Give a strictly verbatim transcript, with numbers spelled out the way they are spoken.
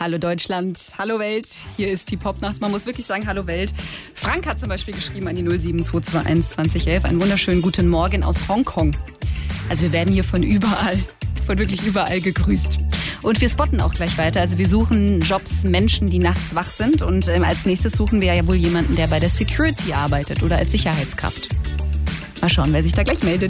Hallo Deutschland, hallo Welt, hier ist die Popnacht. Man muss wirklich sagen, hallo Welt. Frank hat zum Beispiel geschrieben an die null sieben zwei zwei eins zwanzig elf. Einen wunderschönen guten Morgen aus Hongkong. Also wir werden hier von überall, von wirklich überall gegrüßt. Und wir spotten auch gleich weiter. Also wir suchen Jobs, Menschen, die nachts wach sind. Und ähm, als nächstes suchen wir ja wohl jemanden, der bei der Security arbeitet oder als Sicherheitskraft. Mal schauen, wer sich da gleich meldet.